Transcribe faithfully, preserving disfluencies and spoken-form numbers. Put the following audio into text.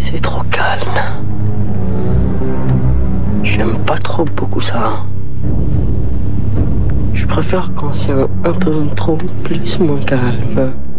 C'est trop calme. J'aime pas trop beaucoup ça. Je préfère quand c'est un, un peu trop plus moins calme.